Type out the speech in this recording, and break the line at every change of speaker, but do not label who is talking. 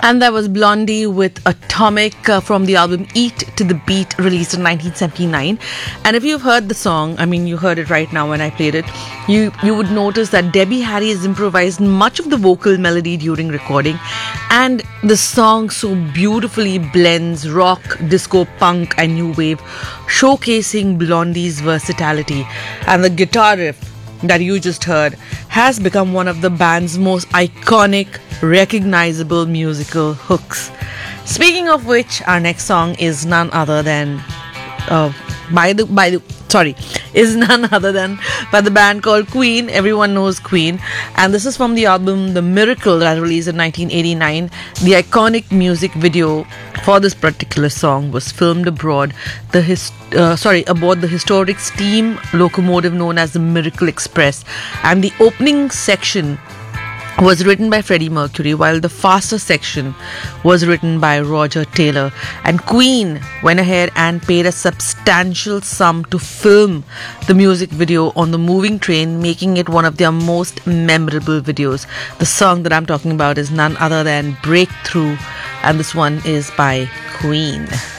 And that was Blondie with Atomic from the album Eat to the Beat, released in 1979. And if you've heard the song, I mean, you heard it right now when I played it, you would notice that Debbie Harry has improvised much of the vocal melody during recording. And the song so beautifully blends rock, disco, punk and new wave, showcasing Blondie's versatility. And the guitar riff that you just heard has become one of the band's most iconic, recognizable musical hooks. Speaking of which, our next song is none other than by the band called Queen. Everyone knows Queen, and this is from the album The Miracle that was released in 1989. The iconic music video for this particular song was filmed aboard the historic steam locomotive known as the Miracle Express, and the opening section was written by Freddie Mercury, while the faster section was written by Roger Taylor. And Queen went ahead and paid a substantial sum to film the music video on the moving train, making it one of their most memorable videos. The song that I'm talking about is none other than Breakthrough, and this one is by Queen.